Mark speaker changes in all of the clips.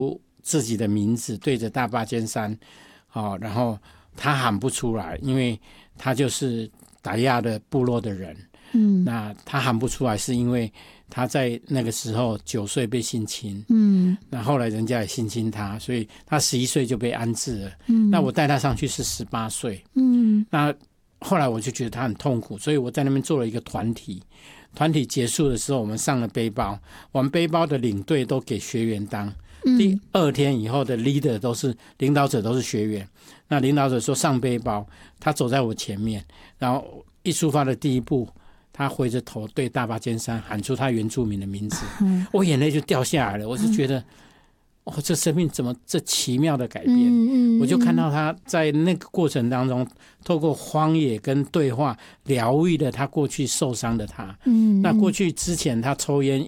Speaker 1: 自己的名字对着大坝尖山，然后他喊不出来，因为他就是达亚的部落的人。那他喊不出来是因为他在那个时候9岁被性侵，那后来人家也性侵他，所以他11岁就被安置了。那我带他上去是18岁。那后来我就觉得他很痛苦，所以我在那边做了一个团体结束的时候，我们上了背包，我们背包的领队都给学员当。第2天以后的 leader 领导者都是学员。那领导者说上背包，他走在我前面，然后一出发的第一步，他回着头对大坝尖山喊出他原住民的名字，我眼泪就掉下来了。我就觉得这生命怎么这奇妙的改变。我就看到他在那个过程当中透过荒野跟对话疗愈了他过去受伤的他。那过去之前他抽烟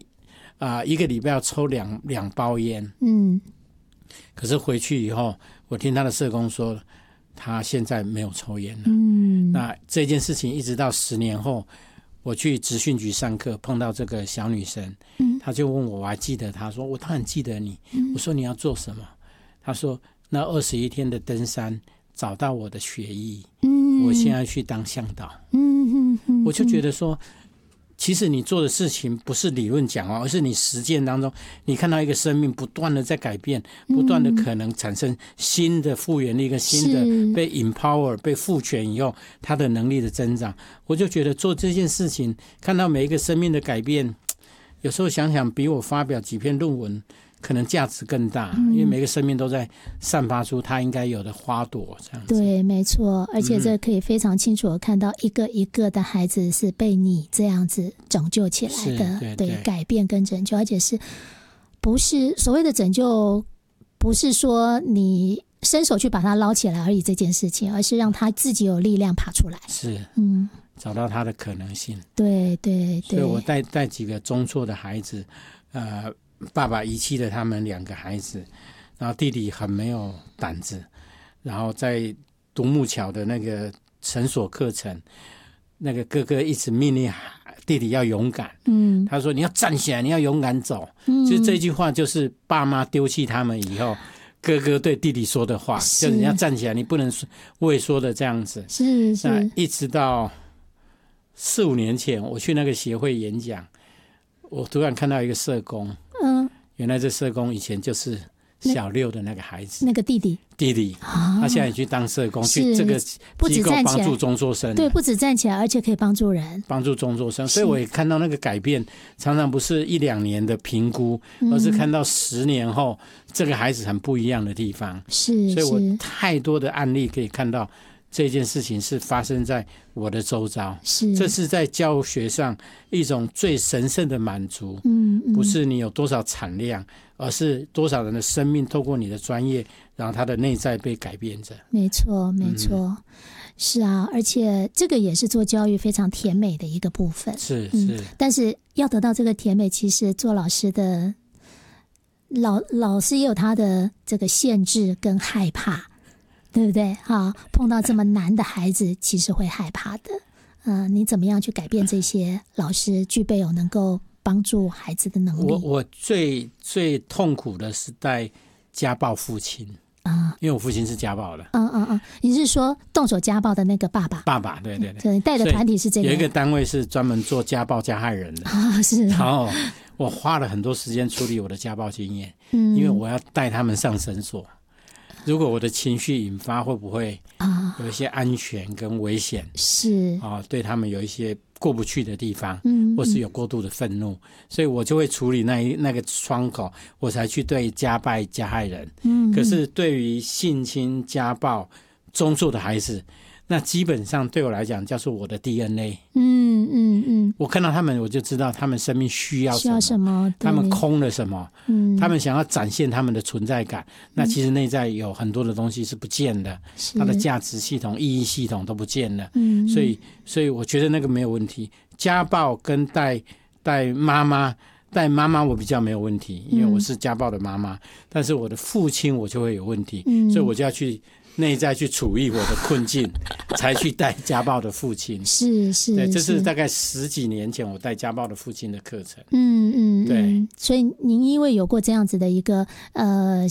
Speaker 1: 1个礼拜要抽两包烟。可是回去以后，我听他的社工说他现在没有抽烟了。那这件事情一直到10年后，我去职训局上课，碰到这个小女生，她就问我还记得她，说我当然记得你。我说你要做什么？她说那21天的登山找到我的血液，我现在去当向导。我就觉得说，其实你做的事情不是理论讲而是你实践当中，你看到一个生命不断的在改变，不断的可能产生新的复原力，一个新的被 empower 被赋权以后，他的能力的增长。我就觉得做这件事情，看到每一个生命的改变，有时候想想比我发表几篇论文可能价值更大，因为每个生命都在散发出它应该有的花朵，这样子。
Speaker 2: 对，没错，而且这可以非常清楚的看到一个一个的孩子是被你这样子拯救起来的，对，改变跟拯救，而且是不是所谓的拯救，不是说你伸手去把它捞起来而已这件事情，而是让他自己有力量爬出来。
Speaker 1: 是，找到他的可能性。
Speaker 2: 对对对。
Speaker 1: 所以我带几个中辍的孩子，爸爸遗弃了他们2个孩子，然后弟弟很没有胆子，然后在独木桥的那个绳索课程，那个哥哥一直命令弟弟要勇敢。他说你要站起来，你要勇敢走。其实这句话就是爸妈丢弃他们以后，哥哥对弟弟说的话，就是你要站起来，你不能畏缩的这样子。
Speaker 2: 是。
Speaker 1: 那一直到4、5年前，我去那个协会演讲，我突然看到一个社工。原来这社工以前就是小6的那个孩子，那个弟弟，他现在也去当社工，去这个机构帮助中辍生。
Speaker 2: 对，不止站起来，而且可以帮助人，
Speaker 1: 帮助中辍生。所以我也看到那个改变，常常不是1、2年的评估，而是看到10年后这个孩子很不一样的地方。所以我太多的案例可以看到这件事情是发生在我的周遭。这是在教学上一种最神圣的满足。不是你有多少产量，而是多少人的生命透过你的专业，然后他的内在被改变着。
Speaker 2: 没错没错。是啊，而且这个也是做教育非常甜美的一个部分。
Speaker 1: 是。
Speaker 2: 但是要得到这个甜美，其实做老师的老师也有他的这个限制跟害怕，对不对？碰到这么难的孩子，其实会害怕的。你怎么样去改变这些老师具备有能够帮助孩子的能力？
Speaker 1: 我最痛苦的是带家暴父亲。因为我父亲是家暴的。
Speaker 2: 你是说动手家暴的那个爸爸？爸爸，
Speaker 1: 对。
Speaker 2: 你带的团体是这个？
Speaker 1: 有一个单位是专门做家暴加害人的。
Speaker 2: 是。
Speaker 1: 然后我花了很多时间处理我的家暴经验，因为我要带他们上绳索。如果我的情绪引发，会不会有一些安全跟危险？是对他们有一些过不去的地方，或是有过度的愤怒，所以我就会处理那个窗口，我才去对家暴加害人。可是对于性侵家暴中辍的孩子，那基本上对我来讲叫做我的 DNA。我看到他们，我就知道他们生命需要什么，他们空了什么，他们想要展现他们的存在感。那其实内在有很多的东西是不见的，他的价值系统、意义系统都不见了。所以我觉得那个没有问题。家暴跟带妈妈我比较没有问题，因为我是家暴的妈妈。但是我的父亲我就会有问题，所以我就要去内在去处理我的困境，才去带家暴的父亲。是。对，这是大概10几年前我带家暴的父亲的课程。对。
Speaker 2: 所以您因为有过这样子的一个